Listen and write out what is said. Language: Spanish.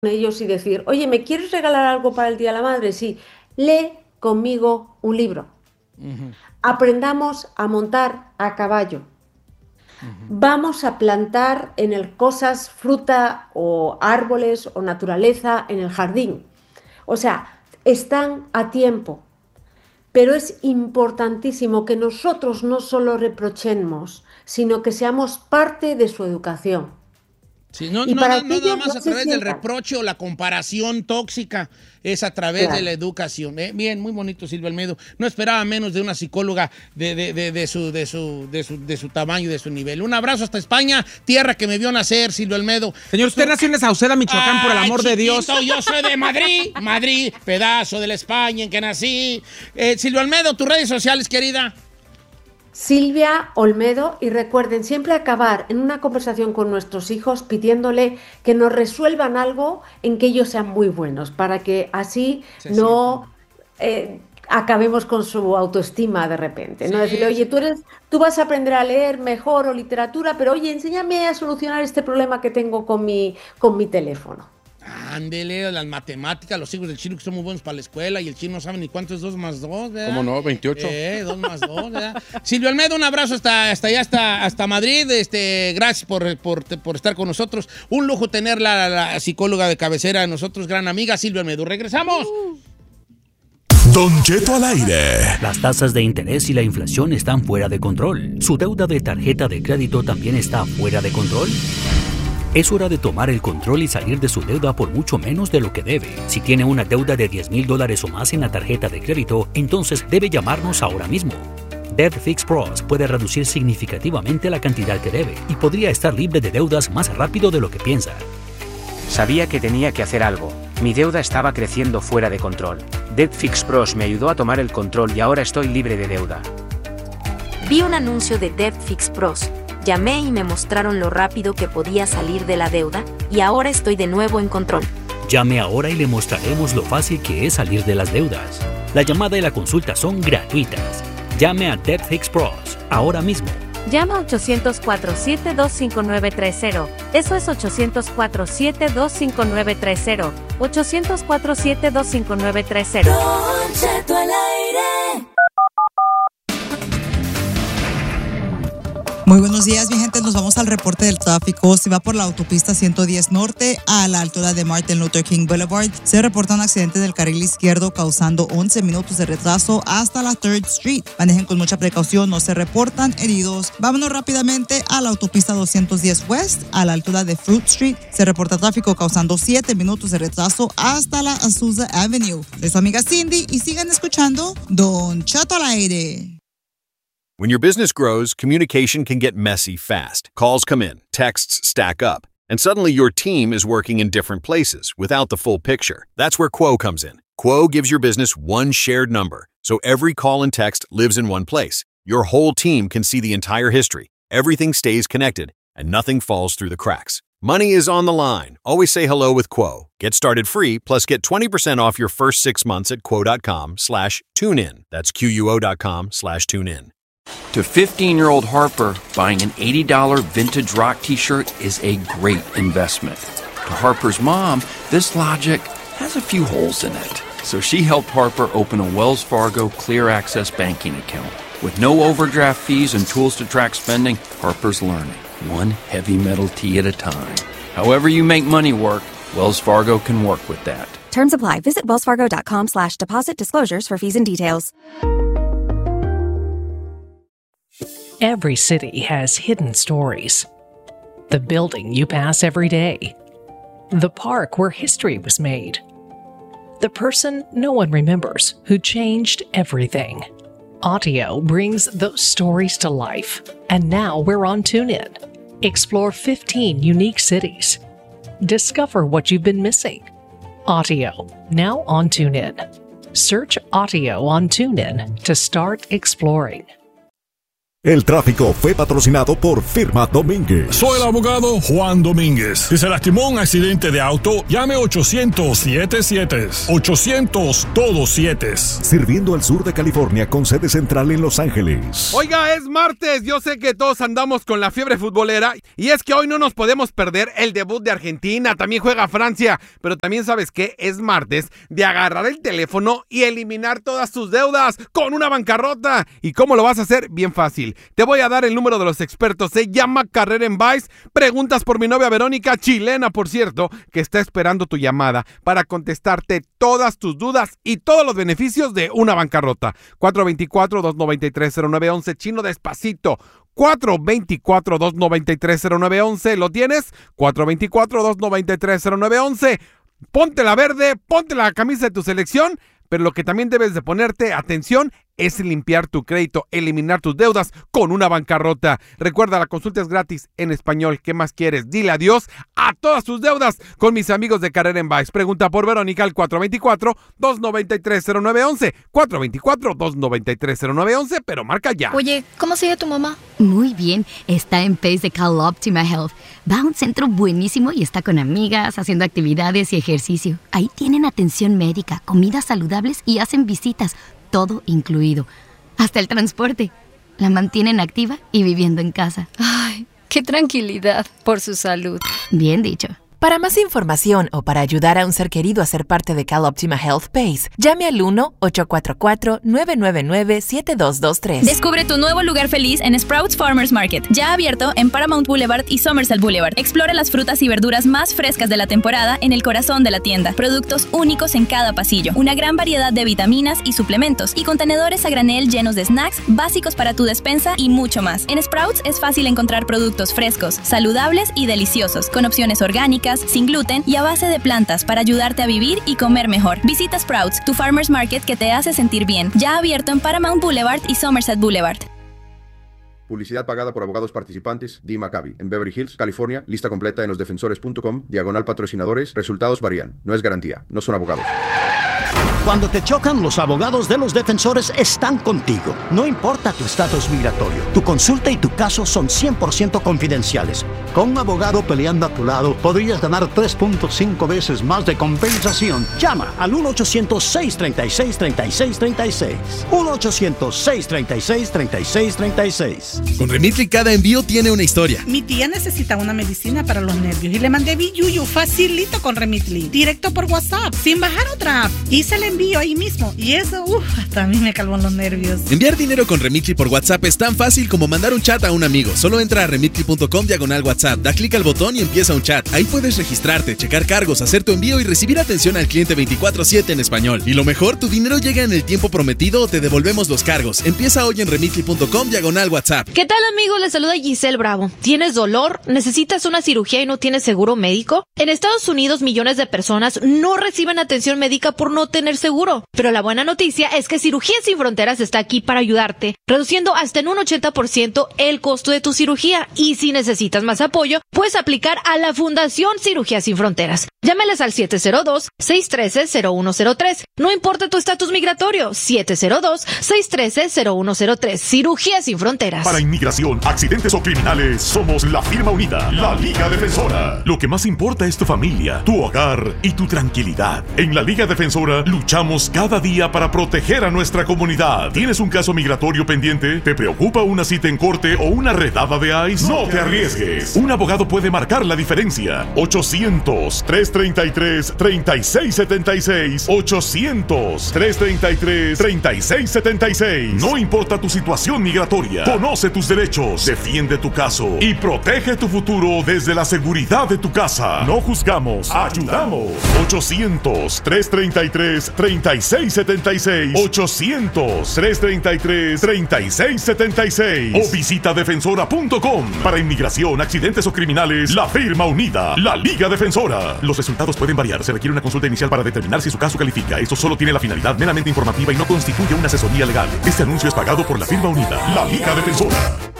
ellos y decir, oye, ¿me quieres regalar algo para el Día de la Madre? Sí, lee conmigo un libro. Ujú, Aprendamos a montar a caballo. ujú. Vamos a plantar en el cosas, fruta o árboles o naturaleza en el jardín. O sea, están a tiempo, pero es importantísimo que nosotros no solo reprochemos, sino que seamos parte de su educación. Sí, no, Y no, para no, que no nada ellos no más a se través del sientan. reproche o la comparación tóxica, es a través de la Claro. educación. Bien, muy bonito, Silvia Almedo. No esperaba menos de una psicóloga de su tamaño y de su nivel. Un abrazo hasta España, tierra que me vio nacer, Silvia Almedo. Señor, usted nació en Sauceda, Michoacán, por el Ay, amor de Dios. chiquito, yo soy de Madrid, Madrid, pedazo de la España en que nací. Silvia Almedo, tus redes sociales, querida. Silvia Olmedo, y recuerden siempre acabar en una conversación con nuestros hijos pidiéndole que nos resuelvan algo en que ellos sean muy buenos, para que así Se sienten. no acabemos con su autoestima de repente. No decirle, Sí, oye, sí. tú vas a aprender a leer mejor o literatura, pero oye, enséñame a solucionar este problema que tengo con mi teléfono. Ándele, las matemáticas, los hijos del chino que son muy buenos para la escuela y el chino no sabe ni cuánto es 2 más 2, ¿Cómo ¿verdad? no? 28. 2 más 2, ¿verdad? Silvio Almedo, un abrazo hasta allá, hasta Madrid. Gracias por estar con nosotros. Un lujo tener la psicóloga de cabecera de nosotros, gran amiga Silvio Almedo. ¡Regresamos! Don Cheto al aire. Las tasas de interés y la inflación están fuera de control. ¿Su deuda de tarjeta de crédito también está fuera de control? Es hora de tomar el control y salir de su deuda por mucho menos de lo que debe. Si tiene una deuda de $10,000 o más en la tarjeta de crédito, entonces debe llamarnos ahora mismo. Debt Fix Pros puede reducir significativamente la cantidad que debe y podría estar libre de deudas más rápido de lo que piensa. Sabía que tenía que hacer algo. Mi deuda estaba creciendo fuera de control. Debt Fix Pros me ayudó a tomar el control y ahora estoy libre de deuda. Vi un anuncio de Debt Fix Pros. Llamé y me mostraron lo rápido que podía salir de la deuda y ahora estoy de nuevo en control. Llame ahora y le mostraremos lo fácil que es salir de las deudas. La llamada y la consulta son gratuitas. Llame a Debt Fix Pros ahora mismo. Llama a 800-472-5930. Eso es 800-472-5930. 800-472-5930. Don Cheto al aire. Muy buenos días, mi gente. Nos vamos al reporte del tráfico. Si va por la autopista 110 Norte a la altura de Martin Luther King Boulevard, se reporta un accidente del carril izquierdo causando 11 minutos de retraso hasta la 3rd Street. Manejen con mucha precaución, no se reportan heridos. Vámonos rápidamente a la autopista 210 West a la altura de Fruit Street. Se reporta tráfico causando 7 minutos de retraso hasta la Azusa Avenue. Soy su amiga Cindy y sigan escuchando Don Cheto al aire. When your business grows, communication can get messy fast. Calls come in, texts stack up, and suddenly your team is working in different places without the full picture. That's where Quo comes in. Quo gives your business one shared number, so every call and text lives in one place. Your whole team can see the entire history. Everything stays connected, and nothing falls through the cracks. Money is on the line. Always say hello with Quo. Get started free, plus get 20% off your first 6 months at quo.com/tunein. That's quo.com/tunein. To 15-year-old Harper, buying an $80 vintage rock t-shirt is a great investment. To Harper's mom, this logic has a few holes in it. So she helped Harper open a Wells Fargo Clear Access banking account. With no overdraft fees and tools to track spending, Harper's learning, one heavy metal tee at a time. However you make money work, Wells Fargo can work with that. Terms apply. Visit wellsfargo.com/deposit disclosures for fees and details. Every city has hidden stories. The building you pass every day. The park where history was made. The person no one remembers who changed everything. Audio brings those stories to life. And now we're on TuneIn. Explore 15 unique cities. Discover what you've been missing. Audio, now on TuneIn. Search Audio on TuneIn to start exploring. El tráfico fue patrocinado por Firma Domínguez. Soy el abogado Juan Domínguez. Si se lastimó un accidente de auto, llame 800-77. 800 todos 7. Sirviendo al sur de California con sede central en Los Ángeles. Oiga, es martes. Yo sé que todos andamos con la fiebre futbolera. Y es que hoy no nos podemos perder el debut de Argentina. También juega Francia. Pero también sabes que es martes de agarrar el teléfono y eliminar todas tus deudas con una bancarrota. ¿Y cómo lo vas a hacer? Bien fácil. Te voy a dar el número de los expertos. Se llama Carrera en Vice. Preguntas por mi novia Verónica, chilena, por cierto, que está esperando tu llamada para contestarte todas tus dudas y todos los beneficios de una bancarrota. 424-293-0911. Chino, despacito. 424-293-0911. ¿Lo tienes? 424-293-0911. Ponte la verde, ponte la camisa de tu selección. Pero lo que también debes de ponerte atención es limpiar tu crédito, eliminar tus deudas con una bancarrota. Recuerda, la consulta es gratis en español. ¿Qué más quieres? Dile adiós a todas tus deudas con mis amigos de Carrera en Vice. Pregunta por Verónica al 424-293-0911. 424-293-0911, pero marca ya. Oye, ¿cómo sigue tu mamá? Muy bien, está en PACE de Cal Optima Health. Va a un centro buenísimo y está con amigas, haciendo actividades y ejercicio. Ahí tienen atención médica, comidas saludables y hacen visitas, todo incluido. Hasta el transporte. La mantienen activa y viviendo en casa. Ay, qué tranquilidad por su salud. Bien dicho. Para más información o para ayudar a un ser querido a ser parte de Cal Optima Health PACE, llame al 1-844-999-7223. Descubre tu nuevo lugar feliz en Sprouts Farmers Market, ya abierto en Paramount Boulevard y Somerset Boulevard. Explora las frutas y verduras más frescas de la temporada en el corazón de la tienda. Productos únicos en cada pasillo, una gran variedad de vitaminas y suplementos y contenedores a granel llenos de snacks básicos para tu despensa y mucho más. En Sprouts es fácil encontrar productos frescos, saludables y deliciosos, con opciones orgánicas, sin gluten y a base de plantas para ayudarte a vivir y comer mejor. Visita Sprouts, tu farmers market que te hace sentir bien. Ya abierto en Paramount Boulevard y Somerset Boulevard. Publicidad pagada por abogados participantes. Dee Maccabi. En Beverly Hills, California. Lista completa en losdefensores.com. /patrocinadores. Resultados varían. No es garantía. No son abogados. Cuando te chocan, los abogados de Los Defensores están contigo. No importa tu estatus migratorio, tu consulta y tu caso son 100% confidenciales. Con un abogado peleando a tu lado, podrías ganar 3.5 veces más de compensación. Llama al 1-800-636-3636. 1-800-636-3636. Con Remitly cada envío tiene una historia. Mi tía necesita una medicina para los nervios y le mandé Biyuyu facilito con Remitly, directo por WhatsApp, sin bajar otra app. Hice el envío ahí mismo y eso, hasta a mí me calmó los nervios. Enviar dinero con Remitly por WhatsApp es tan fácil como mandar un chat a un amigo. Solo entra a remitly.com/WhatsApp, da clic al botón y empieza un chat. Ahí puedes registrarte, checar cargos, hacer tu envío y recibir atención al cliente 24/7 en español. Y lo mejor, tu dinero llega en el tiempo prometido o te devolvemos los cargos. Empieza hoy en remitly.com/WhatsApp. ¿Qué tal, amigos? Les saluda Giselle Bravo. ¿Tienes dolor? ¿Necesitas una cirugía y no tienes seguro médico? En Estados Unidos, millones de personas no reciben atención médica por no tener seguro. Pero la buena noticia es que Cirugías Sin Fronteras está aquí para ayudarte, reduciendo hasta en un 80% el costo de tu cirugía. Y si necesitas más apoyo, puedes aplicar a la Fundación Cirugías Sin Fronteras. Llámales al 702-613-0103. No importa tu estatus migratorio, 702-613-0103. Cirugías Sin Fronteras. Para inmigración, accidentes o criminales, somos la firma unida, la Liga Defensora. Lo que más importa es tu familia, tu hogar y tu tranquilidad. En la Liga Defensora luchamos cada día para proteger a nuestra comunidad. ¿Tienes un caso migratorio pendiente? ¿Te preocupa una cita en corte o una redada de ICE? No te arriesgues. Un abogado puede marcar la diferencia. 800-333-3676. 800-333-3676. No importa tu situación migratoria. Conoce tus derechos, defiende tu caso y protege tu futuro desde la seguridad de tu casa. No juzgamos, ayudamos. 800-333-3676. 800-333-3676. O visita defensora.com. Para inmigración, accidentes o criminales, la firma unida, la Liga Defensora. Los resultados pueden variar. Se requiere una consulta inicial para determinar si su caso califica. Esto solo tiene la finalidad meramente informativa y no constituye una asesoría legal. Este anuncio es pagado por la firma unida, la Liga Defensora.